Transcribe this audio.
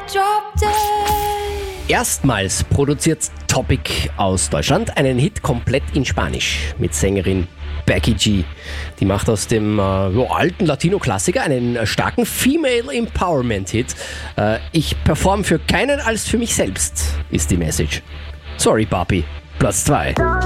drop dead. Erstmals produziert Topic aus Deutschland einen Hit komplett in Spanisch mit Sängerin Becky G. Die macht aus dem alten Latino-Klassiker einen starken Female Empowerment-Hit. Ich performe für keinen als für mich selbst, ist die Message. Sorry, Papi. Platz 2.